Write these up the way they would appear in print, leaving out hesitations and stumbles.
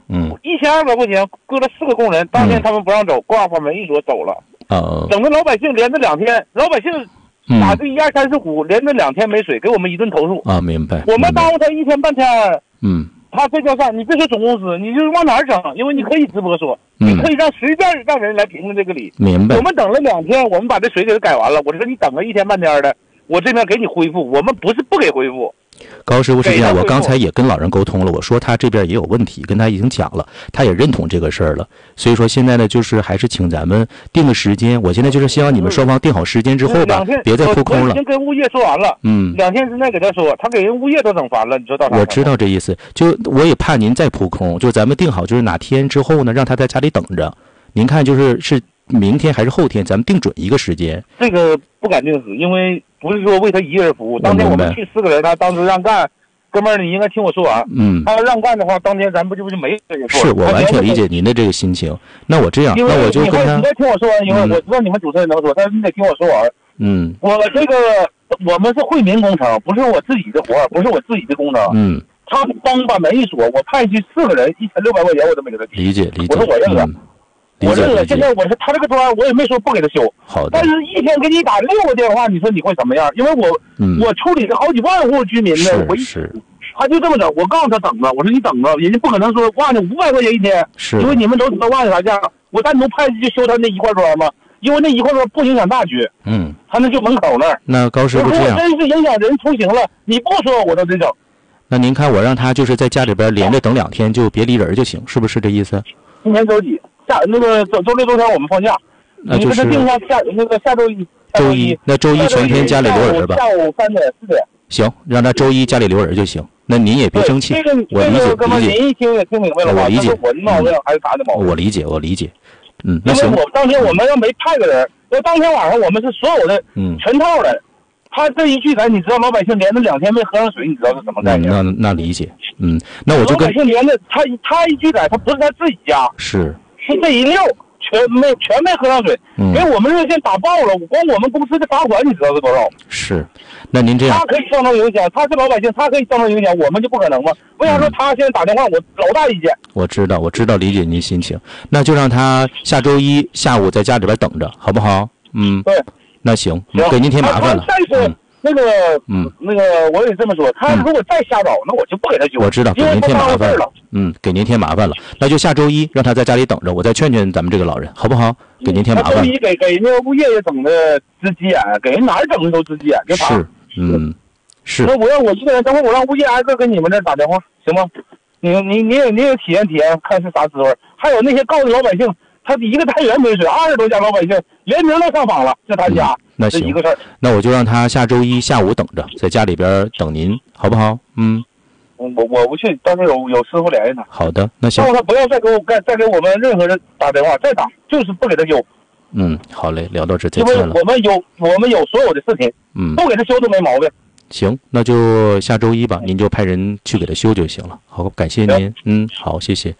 1200块钱搁了4个工人，当天他们不让走，挂上门一说走了。整个老百姓连着2天，老百姓打这1、2、3、4、5，连着2天没水，给我们一顿投诉啊，明白。 我们耽误他1天半天。他这叫啥？你别说总公司，你就是往哪儿整？因为你可以直播说，你可以随便让人来评论这个理。 明白。 我们等了2天，我们把这水给他改完了。我说你等个1天半天的，我这边给你恢复，我们不是不给恢复。 高师傅是这样，我刚才也跟老人沟通了，我说他这边也有问题，跟他已经讲了，他也认同这个事儿了。所以说现在呢，就是还是请咱们定个时间。我现在就是希望你们双方定好时间之后吧，别再扑空了。 我已经跟物业说完了，2天之内给他说，他给人物业都整烦了，你说到啥？ 我知道这意思，就我也怕您再扑空，就咱们定好就是哪天之后呢，让他在家里等着。您看是明天还是后天，咱们定准一个时间。 这个不敢定死，因为不是说为他一个人服务。当天我们去4个人，他当时让干，哥们儿你应该听我说完。他要让干的话，当天咱不就没人做。 是我完全理解您的这个心情。那我这样，那我就跟他。 你再听我说完，因为我知道你们主持人能说，但是你得听我说完。我们是惠民工程，不是我自己的活，不是我自己的工程。他刚把门一锁，我派去4个人，1600块钱我都没给他提。 理解。 我说我认了。我认了，现在我说他这个砖我也没说不给他修， 好的。 但是一天给你打6个电话，你说你会怎么样？因为我处理了好几万户居民呢，他就这么整。我告诉他等着，我说你等着，人家不可能说挂你500块钱一天，因为你们都知道挂啥价，我单独派去修他那1块砖嘛，因为那1块砖不影响大局。他那就门口那儿。 那高师傅这样， 真是影响人出行了，你不说我都得整。 那您看我让他就是在家里边连着等2天，就别离人就行，是不是这意思？ 今天周几？那个周六周天我们放假， 那就是你给他定下下周一。 那周一全天家里留人吧。 下午3点4点。 行，让他周一家里留人就行。那您也别生气，我理解。 您一听也听明白了吧？ 我理解。 我的毛病还是他的毛病？ 我理解。那行。 因为当天我们要没派个人，要当天晚上我们是所有的全套的。他这一拒载，你知道老百姓连着2天没喝上水，你知道是什么概念？ 那理解。那我就跟老百姓连着他一拒载，他不是他自己家，是这一溜全没喝上水，给我们热线打爆了，光我们公司的罚款你知道是多少？ 是，那您这样， 他可以造成影响，他是老百姓，他可以造成影响，我们就不可能吗？为啥说他现在打电话，我老大意见？我知道，理解您心情，那就让他下周一下午在家里边等着，好不好？ 对。 那行，给您添麻烦了。 但是那个我也这么说，他如果再瞎搞，那我就不给他修。 我知道，给您添麻烦了。给您添麻烦了。那就下周一让他在家里等着，我再劝劝咱们这个老人，好不好？给您添麻烦。 周一给那个物业也整的直急眼，给人哪儿整的都直急眼，别怕。 是。 那我一个人，等会我让物业挨个跟你们这打电话，行吗？你也体验，看是啥滋味。还有那些告诉老百姓。他一个单元没水，20多家老百姓联名都上访了，在他家。 那行， 一个事儿。 那我就让他下周一下午等着，在家里边等您，好不好？ 我不去，到时候有师傅联系他。 好的，那行。 告诉他不要再给我们任何人打电话，再打就是不给他修。 好嘞，聊到这再见了。 因为我们有所有的视频，不给他修都没毛病。 行，那就下周一吧，您就派人去给他修就行了。好，感谢您。好，谢谢。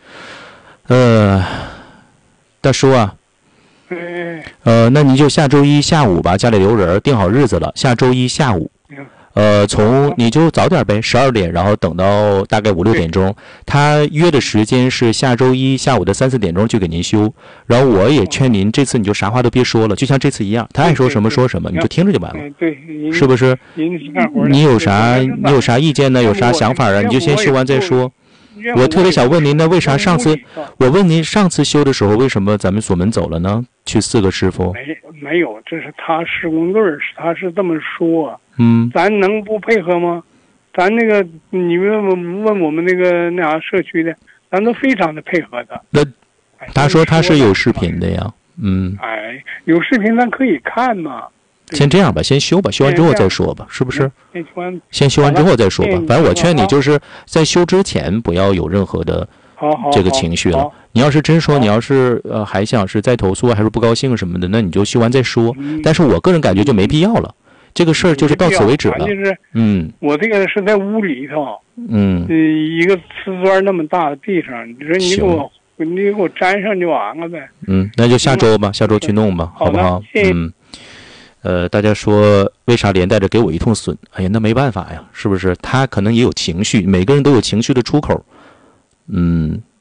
大叔啊，那您就下周一下午吧，家里留人，定好日子了，下周一下午，你就早点呗，12点，然后等到大概5、6点钟，他约的时间是下周一下午的3、4点钟去给您修，然后我也劝您这次你就啥话都别说了，就像这次一样，他爱说什么说什么，你就听着就完了， 对， 是不是？你有啥意见呢？有啥想法啊？你就先修完再说。我特别想问您，那为啥我问您上次修的时候，为什么咱们锁门走了呢？去4个师傅？ 没有，这是他施工队他是这么说。咱能不配合吗？咱那个你问我们那啥社区的，咱都非常的配合的。 那他说他是有视频的呀。 有视频咱可以看嘛。 先这样吧，先修吧，修完之后再说吧，是不是？先修完之后再说吧。反正我劝你，就是在修之前不要有任何的这个情绪了。你要是真说，你要是还想是再投诉还是不高兴什么的，那你就修完再说。但是我个人感觉就没必要了，这个事儿就是到此为止了。 我这个是在屋里头，一个瓷砖那么大的地上，你说你给我粘上就完了呗。 那就下周吧，下周去弄吧，好不好？大家说为啥连带着给我一通损？哎呀，那没办法呀，是不是？他可能也有情绪，每个人都有情绪的出口。